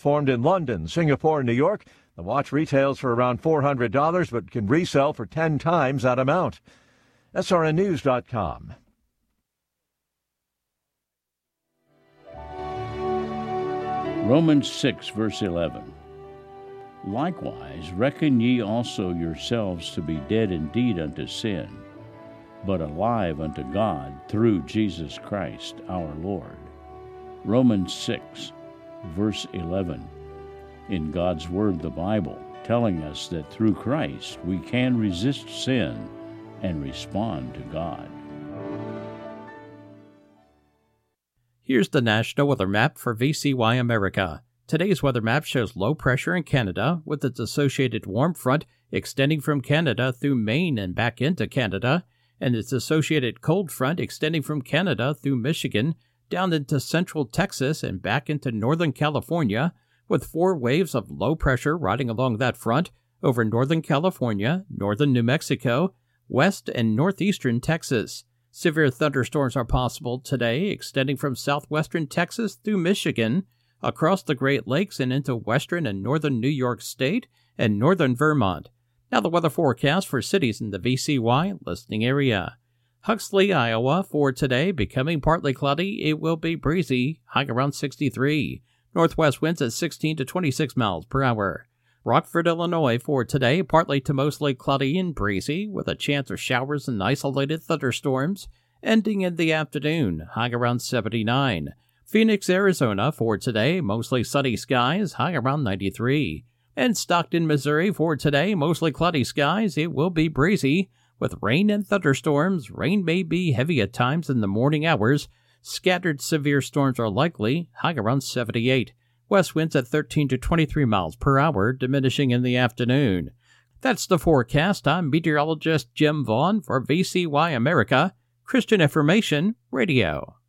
Formed in London, Singapore, and New York, the watch retails for around $400 but can resell for 10 times that amount. SRNnews.com. Romans 6, verse 11. Likewise, reckon ye also yourselves to be dead indeed unto sin, but alive unto God through Jesus Christ our Lord. Romans 6, verse 11. In God's Word, the Bible, telling us that through Christ we can resist sin and respond to God. Here's the National Weather Map for VCY America. Today's weather map shows low pressure in Canada with its associated warm front extending from Canada through Maine and back into Canada, and its associated cold front extending from Canada through Michigan down into central Texas and back into northern California, with 4 waves of low pressure riding along that front over northern California, northern New Mexico, west and northeastern Texas. Severe thunderstorms are possible today, extending from southwestern Texas through Michigan, across the Great Lakes and into western and northern New York State and northern Vermont. Now the weather forecast for cities in the VCY listening area. Huxley, Iowa, for today, becoming partly cloudy. It will be breezy, high around 63. Northwest winds at 16 to 26 miles per hour. Rockford, Illinois, for today, partly to mostly cloudy and breezy, with a chance of showers and isolated thunderstorms, ending in the afternoon, high around 79. Phoenix, Arizona, for today, mostly sunny skies, high around 93. And Stockton, Missouri, for today, mostly cloudy skies. It will be breezy, with rain and thunderstorms. Rain may be heavy at times in the morning hours. Scattered severe storms are likely, high around 78. West winds at 13 to 23 miles per hour, diminishing in the afternoon. That's the forecast. I'm meteorologist Jim Vaughn for VCY America, Christian Information Radio.